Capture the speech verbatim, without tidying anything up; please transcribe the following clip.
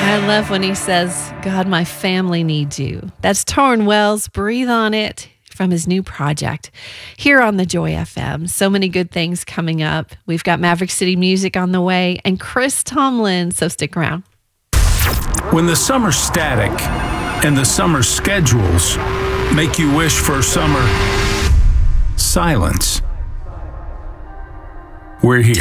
I love when he says, God, my family needs you. That's Tauren Wells, Breathe on It, from his new project here on the Joy F M. So many good things coming up. We've got Maverick City Music on the way and Chris Tomlin, so stick around. When the summer static and the summer schedules make you wish for summer silence, we're here.